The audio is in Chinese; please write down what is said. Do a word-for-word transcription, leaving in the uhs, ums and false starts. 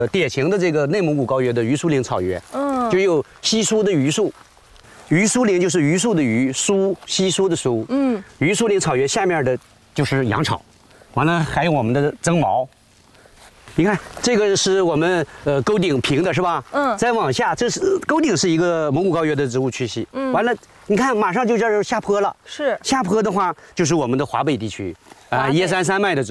呃，典型的这个内蒙古高原的榆树林草原，嗯，就有稀疏的榆树，榆树林就是榆树的榆，疏稀疏的疏，嗯，榆树林草原下面的就是羊草，完了还有我们的增毛。你看，这个是我们呃沟顶平的是吧？嗯，再往下，这是沟顶是一个蒙古高原的植物区系。嗯，完了，你看马上就这儿下坡了。是，下坡的话就是我们的华北地区啊，耶山山脉的植物。